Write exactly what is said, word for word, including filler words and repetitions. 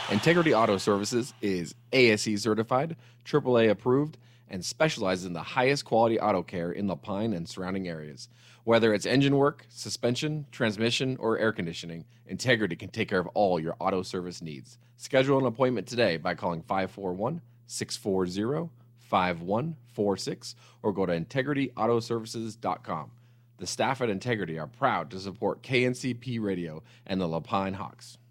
Integrity Auto Services is A S E certified, triple A approved, and specializes in the highest quality auto care in La Pine and surrounding areas. Whether it's engine work, suspension, transmission, or air conditioning, Integrity can take care of all your auto service needs. Schedule an appointment today by calling five four one, six four zero, five one four six or go to integrity auto services dot com. The staff at Integrity are proud to support K N C P Radio and the La Pine Hawks.